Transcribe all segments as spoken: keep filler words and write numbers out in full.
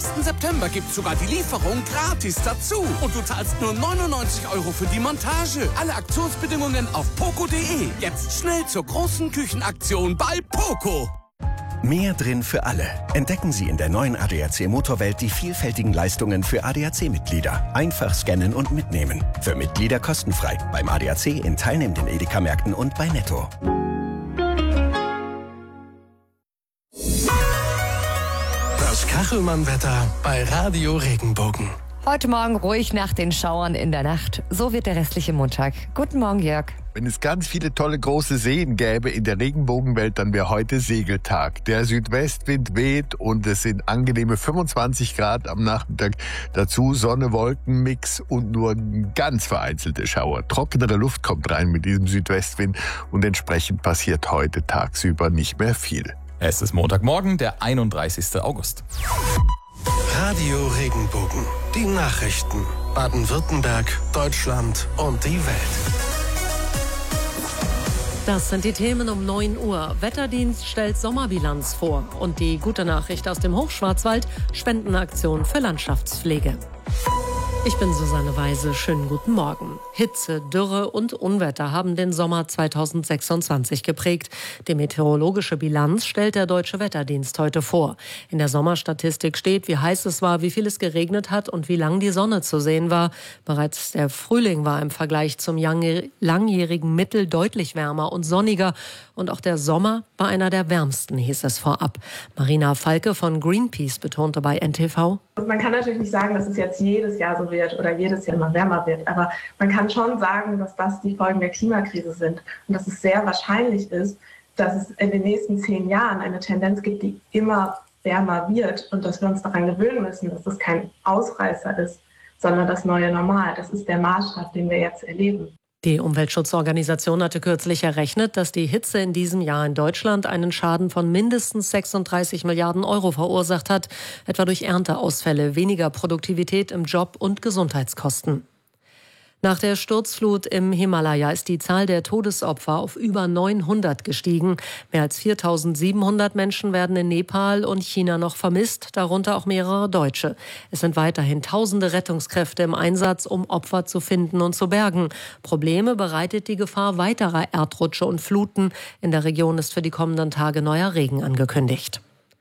Am September gibt's sogar die Lieferung gratis dazu. Und du zahlst nur neunundneunzig Euro für die Montage. Alle Aktionsbedingungen auf poco punkt de. Jetzt schnell zur großen Küchenaktion bei Poco. Mehr drin für alle. Entdecken Sie in der neuen A D A C Motorwelt die vielfältigen Leistungen für A D A C-Mitglieder. Einfach scannen und mitnehmen. Für Mitglieder kostenfrei. Beim A D A C in teilnehmenden Edeka-Märkten und bei Netto. Das Kachelmann-Wetter bei Radio Regenbogen. Heute Morgen ruhig nach den Schauern in der Nacht. So wird der restliche Montag. Guten Morgen, Jörg. Wenn es ganz viele tolle große Seen gäbe in der Regenbogenwelt, dann wäre heute Segeltag. Der Südwestwind weht und es sind angenehme fünfundzwanzig Grad am Nachmittag. Dazu Sonne, Wolkenmix und nur ganz vereinzelte Schauer. Trockenere Luft kommt rein mit diesem Südwestwind und entsprechend passiert heute tagsüber nicht mehr viel. Es ist Montagmorgen, der einunddreißigsten August. Radio Regenbogen. Die Nachrichten. Baden-Württemberg, Deutschland und die Welt. Das sind die Themen um neun Uhr. Wetterdienst stellt Sommerbilanz vor. Und die gute Nachricht aus dem Hochschwarzwald: Spendenaktion für Landschaftspflege. Ich bin Susanne Weise. Schönen guten Morgen. Hitze, Dürre und Unwetter haben den Sommer zweitausendsechsundzwanzig geprägt. Die meteorologische Bilanz stellt der Deutsche Wetterdienst heute vor. In der Sommerstatistik steht, wie heiß es war, wie viel es geregnet hat und wie lang die Sonne zu sehen war. Bereits der Frühling war im Vergleich zum langjährigen Mittel deutlich wärmer und sonniger. Und auch der Sommer war einer der wärmsten, hieß es vorab. Marina Falke von Greenpeace betonte bei N T V: Man kann natürlich nicht sagen, dass es jetzt jedes Jahr so wird oder jedes Jahr immer wärmer wird. Aber man kann schon sagen, dass das die Folgen der Klimakrise sind und dass es sehr wahrscheinlich ist, dass es in den nächsten zehn Jahren eine Tendenz gibt, die immer wärmer wird und dass wir uns daran gewöhnen müssen, dass das kein Ausreißer ist, sondern das neue Normal. Das ist der Maßstab, den wir jetzt erleben. Die Umweltschutzorganisation hatte kürzlich errechnet, dass die Hitze in diesem Jahr in Deutschland einen Schaden von mindestens sechsunddreißig Milliarden Euro verursacht hat, etwa durch Ernteausfälle, weniger Produktivität im Job und Gesundheitskosten. Nach der Sturzflut im Himalaya ist die Zahl der Todesopfer auf über neunhundert gestiegen. Mehr als viertausendsiebenhundert Menschen werden in Nepal und China noch vermisst, darunter auch mehrere Deutsche. Es sind weiterhin tausende Rettungskräfte im Einsatz, um Opfer zu finden und zu bergen. Probleme bereitet die Gefahr weiterer Erdrutsche und Fluten. In der Region ist für die kommenden Tage neuer Regen angekündigt.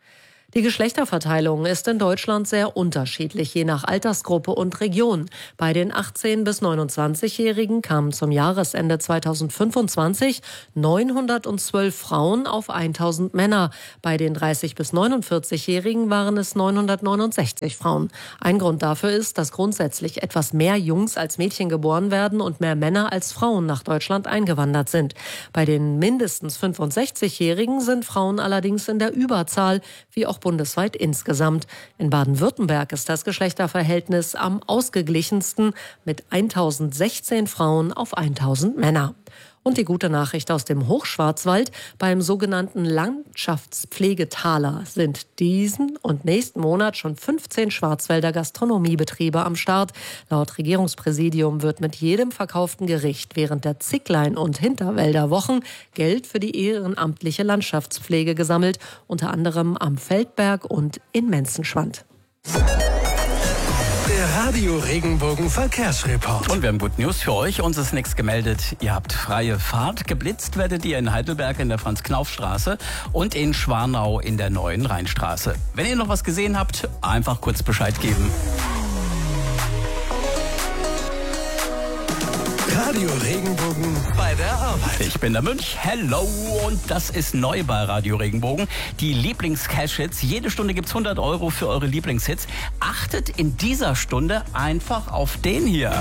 Die Geschlechterverteilung ist in Deutschland sehr unterschiedlich, je nach Altersgruppe und Region. Bei den achtzehn- bis neunundzwanzigjährigen kamen zum Jahresende zweitausendfünfundzwanzig neunhundertzwölf Frauen auf tausend Männer. Bei den dreißig- bis neunundvierzigjährigen waren es neunhundertneunundsechzig Frauen. Ein Grund dafür ist, dass grundsätzlich etwas mehr Jungs als Mädchen geboren werden und mehr Männer als Frauen nach Deutschland eingewandert sind. Bei den mindestens fünfundsechzigjährigen sind Frauen allerdings in der Überzahl, wie auch bundesweit insgesamt. In Baden-Württemberg ist das Geschlechterverhältnis am ausgeglichensten mit tausendsechzehn Frauen auf tausend Männer. Und die gute Nachricht aus dem Hochschwarzwald: Beim sogenannten Landschaftspflegetaler sind diesen und nächsten Monat schon fünfzehn Schwarzwälder Gastronomiebetriebe am Start. Laut Regierungspräsidium wird mit jedem verkauften Gericht während der Zicklein- und Hinterwälder Wochen Geld für die ehrenamtliche Landschaftspflege gesammelt, unter anderem am Feldberg und in Menzenschwand. Der Radio Regenbogen Verkehrsreport. Und wir haben Good News für euch. Uns ist nichts gemeldet. Ihr habt freie Fahrt. Geblitzt werdet ihr in Heidelberg in der Franz-Knauf-Straße und in Schwarnau in der Neuen Rheinstraße. Wenn ihr noch was gesehen habt, einfach kurz Bescheid geben. Radio Regenbogen bei der Arbeit. Ich bin der Münch. Hello. Und das ist neu bei Radio Regenbogen. Die Lieblings-Cash-Hits. Jede Stunde gibt's hundert Euro für eure Lieblingshits. Achtet in dieser Stunde einfach auf den hier.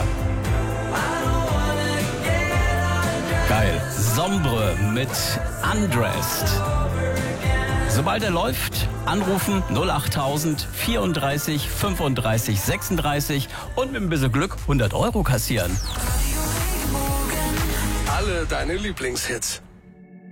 Geil. Sombre mit Undressed. Sobald er läuft, anrufen null achttausend vierunddreißig fünfunddreißig sechsunddreißig und mit ein bisschen Glück hundert Euro kassieren. Alle deine Lieblingshits.